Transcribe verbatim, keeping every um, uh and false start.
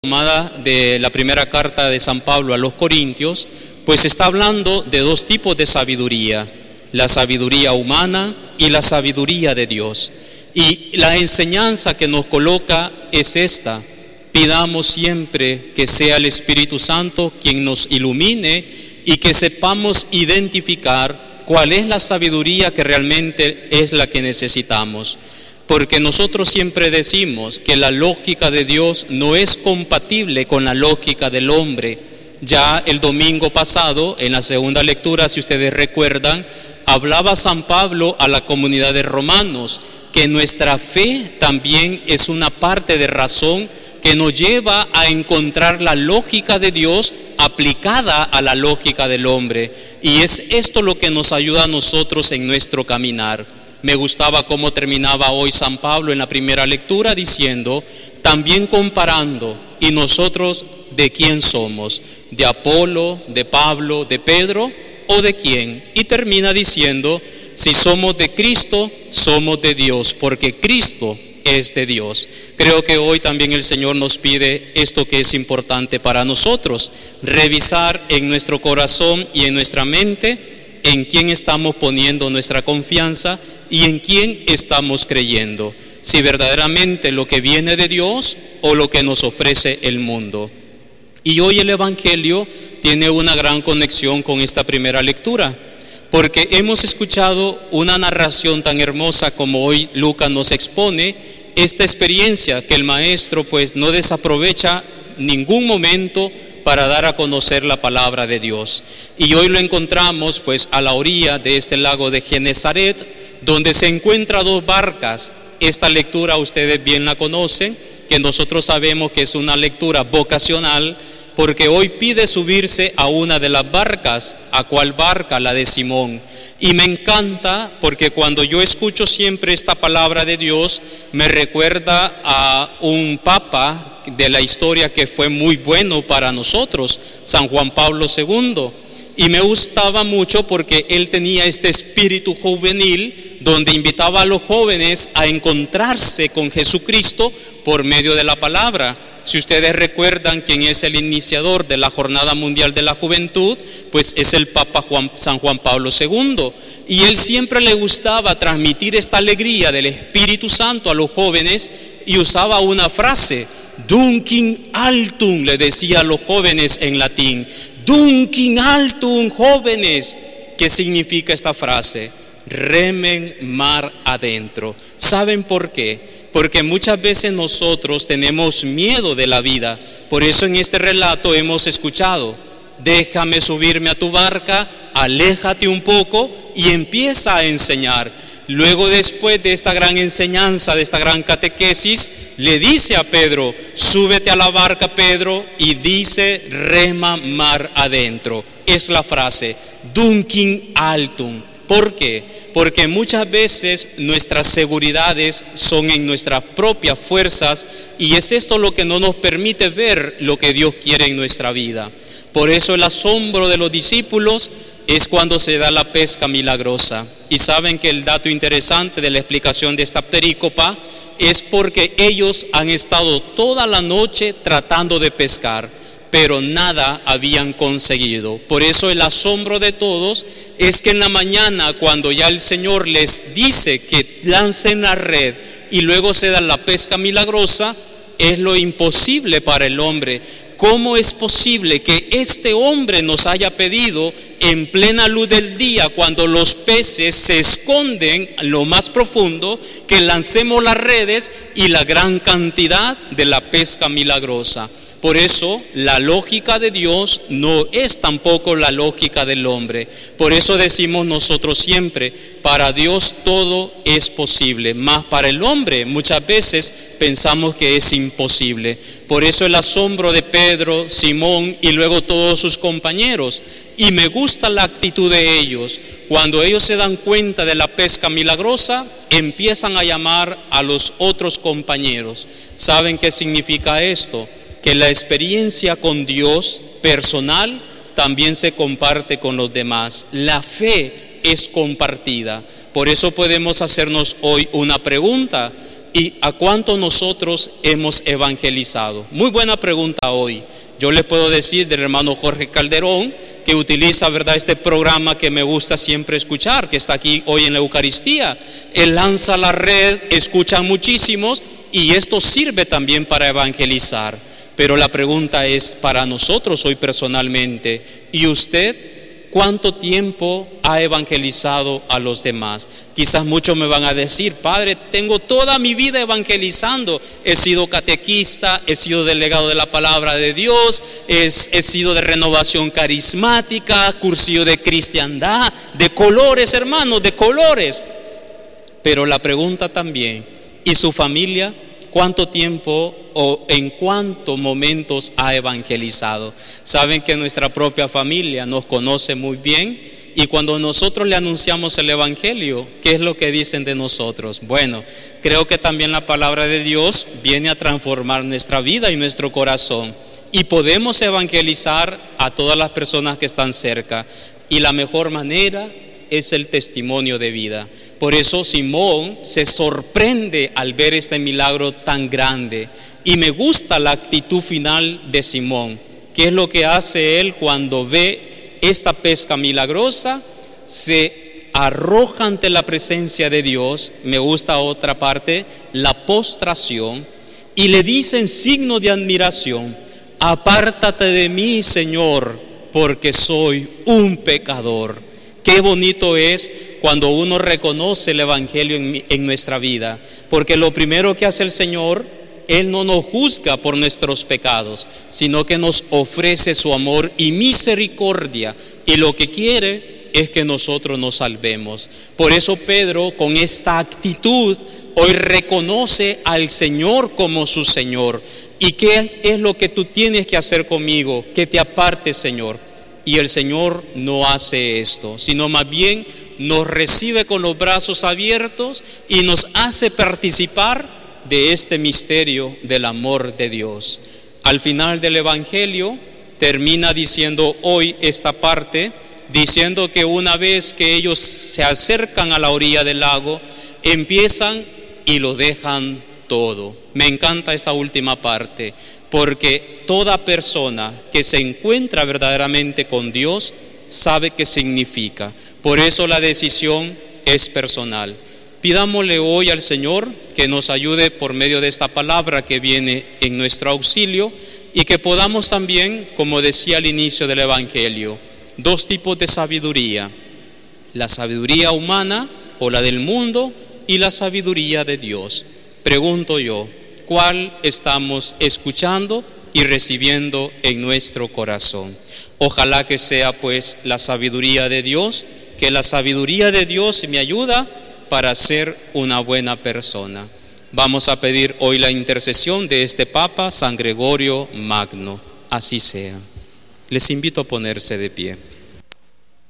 Tomada de la primera carta de San Pablo a los Corintios, pues está hablando de dos tipos de sabiduría, la sabiduría humana y la sabiduría de Dios. Y la enseñanza que nos coloca es esta: pidamos siempre que sea el Espíritu Santo quien nos ilumine y que sepamos identificar cuál es la sabiduría que realmente es la que necesitamos. Porque nosotros siempre decimos que la lógica de Dios no es compatible con la lógica del hombre. Ya el domingo pasado, en la segunda lectura, si ustedes recuerdan, hablaba San Pablo a la comunidad de romanos, que nuestra fe también es una parte de razón que nos lleva a encontrar la lógica de Dios aplicada a la lógica del hombre. Y es esto lo que nos ayuda a nosotros en nuestro caminar. Me gustaba cómo terminaba hoy San Pablo en la primera lectura diciendo, también comparando, ¿y nosotros de quién somos? ¿De Apolo, de Pablo, de Pedro o de quién? Y termina diciendo, si somos de Cristo, somos de Dios, porque Cristo es de Dios. Creo que hoy también el Señor nos pide esto que es importante para nosotros, revisar en nuestro corazón y en nuestra mente en quién estamos poniendo nuestra confianza y en quién estamos creyendo, si verdaderamente lo que viene de Dios o lo que nos ofrece el mundo. Y hoy el Evangelio tiene una gran conexión con esta primera lectura, porque hemos escuchado una narración tan hermosa como hoy Lucas nos expone, esta experiencia que el maestro pues no desaprovecha ningún momento para dar a conocer la palabra de Dios. Y hoy lo encontramos pues a la orilla de este lago de Genezaret, donde se encuentran dos barcas. Esta lectura ustedes bien la conocen, que nosotros sabemos que es una lectura vocacional, porque hoy pide subirse a una de las barcas. ¿A cuál barca? La de Simón. Y me encanta porque cuando yo escucho siempre esta palabra de Dios, me recuerda a un papa de la historia que fue muy bueno para nosotros, San Juan Pablo segundo. Y me gustaba mucho porque él tenía este espíritu juvenil donde invitaba a los jóvenes a encontrarse con Jesucristo por medio de la palabra. Si ustedes recuerdan quién es el iniciador de la Jornada Mundial de la Juventud, pues es el Papa Juan, San Juan Pablo segundo. Y él siempre le gustaba transmitir esta alegría del Espíritu Santo a los jóvenes y usaba una frase, Dunquin altum, le decía a los jóvenes en latín, Dunquin altum, jóvenes. ¿Qué significa esta frase? Remen mar adentro. ¿Saben por qué? Porque muchas veces nosotros tenemos miedo de la vida. Por eso en este relato hemos escuchado, déjame subirme a tu barca, aléjate un poco y empieza a enseñar. Luego, después de esta gran enseñanza, de esta gran catequesis, le dice a Pedro, súbete a la barca, Pedro, y dice, rema mar adentro. Es la frase, Dunquin altum. ¿Por qué? Porque muchas veces nuestras seguridades son en nuestras propias fuerzas y es esto lo que no nos permite ver lo que Dios quiere en nuestra vida. Por eso el asombro de los discípulos es cuando se da la pesca milagrosa. Y saben que el dato interesante de la explicación de esta perícopa es porque ellos han estado toda la noche tratando de pescar, pero nada habían conseguido. Por eso el asombro de todos es que en la mañana, cuando ya el Señor les dice que lancen la red y luego se da la pesca milagrosa, es lo imposible para el hombre. ¿Cómo es posible que este hombre nos haya pedido en plena luz del día, cuando los peces se esconden en lo más profundo, que lancemos las redes y la gran cantidad de la pesca milagrosa? Por eso la lógica de Dios no es tampoco la lógica del hombre. Por eso decimos nosotros siempre, para Dios todo es posible, mas para el hombre muchas veces pensamos que es imposible. Por eso el asombro de Pedro, Simón y luego todos sus compañeros. Y me gusta la actitud de ellos. Cuando ellos se dan cuenta de la pesca milagrosa, empiezan a llamar a los otros compañeros. ¿Saben qué significa esto? Que la experiencia con Dios personal también se comparte con los demás. La fe es compartida. Por eso podemos hacernos hoy una pregunta. ¿Y a cuánto nosotros hemos evangelizado? Muy buena pregunta hoy. Yo les puedo decir del hermano Jorge Calderón, que utiliza, ¿verdad?, este programa que me gusta siempre escuchar, que está aquí hoy en la Eucaristía. Él lanza la red, escuchan muchísimos y esto sirve también para evangelizar. Pero la pregunta es para nosotros hoy personalmente, ¿y usted cuánto tiempo ha evangelizado a los demás? Quizás muchos me van a decir: padre, tengo toda mi vida evangelizando, he sido catequista, he sido delegado de la palabra de Dios, he, he sido de renovación carismática, cursillo de cristiandad, de colores, hermanos, de colores. Pero la pregunta también, ¿y su familia? ¿Cuánto tiempo o en cuántos momentos ha evangelizado? Saben que nuestra propia familia nos conoce muy bien, y cuando nosotros le anunciamos el evangelio, ¿qué es lo que dicen de nosotros? Bueno, creo que también la palabra de Dios viene a transformar nuestra vida y nuestro corazón, y podemos evangelizar a todas las personas que están cerca, y la mejor manera es el testimonio de vida. Por eso Simón se sorprende al ver este milagro tan grande, y me gusta la actitud final de Simón. ¿Qué es lo que hace él cuando ve esta pesca milagrosa? Se arroja ante la presencia de Dios. Me gusta otra parte, la postración, y le dice en signo de admiración: apártate de mí, Señor, porque soy un pecador. Qué bonito es cuando uno reconoce el evangelio en, en nuestra vida, porque lo primero que hace el Señor, Él no nos juzga por nuestros pecados, sino que nos ofrece su amor y misericordia, y lo que quiere es que nosotros nos salvemos. Por eso Pedro, con esta actitud, hoy reconoce al Señor como su Señor. ¿Y qué es lo que tú tienes que hacer conmigo? Que te apartes, Señor. Y el Señor no hace esto, sino más bien nos recibe con los brazos abiertos y nos hace participar de este misterio del amor de Dios. Al final del Evangelio termina diciendo hoy esta parte, diciendo que una vez que ellos se acercan a la orilla del lago, empiezan y lo dejan todo. Me encanta esa última parte, porque toda persona que se encuentra verdaderamente con Dios sabe qué significa. Por eso la decisión es personal. Pidámosle hoy al Señor que nos ayude por medio de esta palabra que viene en nuestro auxilio, y que podamos también, como decía al inicio del Evangelio, dos tipos de sabiduría: la sabiduría humana o la del mundo, y la sabiduría de Dios. Pregunto yo, ¿cuál estamos escuchando y recibiendo en nuestro corazón? Ojalá que sea pues la sabiduría de Dios, que la sabiduría de Dios me ayuda para ser una buena persona. Vamos a pedir hoy la intercesión de este Papa San Gregorio Magno. Así sea. Les invito a ponerse de pie.